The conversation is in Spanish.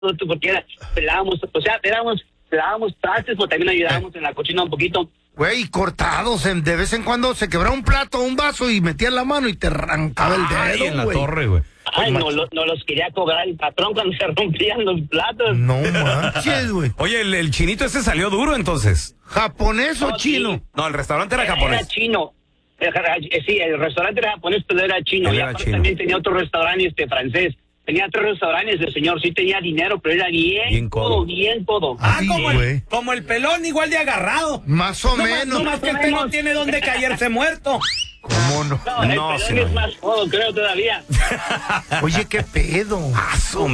porque pelábamos trastes, pero también ayudábamos en la cocina un poquito. Güey, cortados, de vez en cuando se quebraba un plato o un vaso y metías la mano y te arrancaba el dedo, en la güey. torre, güey. Ay, no los quería cobrar el patrón cuando se rompían los platos. No manches, güey. Oye, el chinito ese salió duro, entonces. ¿Japonés o chino? Sí. No, el restaurante era japonés. Era chino. Sí, el restaurante era japonés, pero era chino. Él Y era aparte chino. también tenía otro restaurante francés. Tenía 3 restaurantes, el señor sí tenía dinero, pero era bien codo. Ay, güey. Como el pelón, igual de agarrado. Más o menos. No más que este no tiene dónde caerse muerto. ¿Cómo no? No, el No, pelón sí, no. es más codo, creo, todavía. Oye, qué pedo.